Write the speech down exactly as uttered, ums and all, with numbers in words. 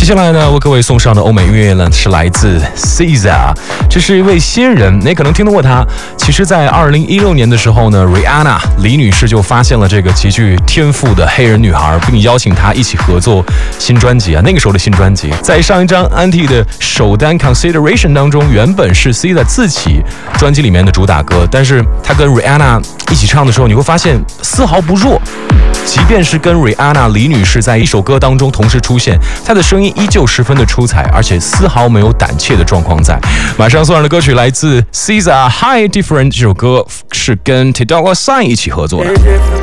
接下来呢，为各位送上的欧美音乐呢是来自 S Z A， 这是一位新人，你可能听到过他。其实，在二零一六年的时候呢 ，Rihanna 李女士就发现了这个极具天赋的黑人女孩，并邀请她一起合作新专辑啊。那个时候的新专辑，在上一张 Anti 的首单 Consideration 当中，原本是 S Z A 自己专辑里面的主打歌，但是她跟 Rihanna 一起唱的时候，你会发现丝毫不弱。即便是跟 Rihanna 李女士在一首歌当中同时出现，她的声音依旧十分的出彩，而且丝毫没有胆怯的状况在。马上送上的歌曲来自 S Z A High Different， 这首歌是跟 T Dolla Sign 一起合作的。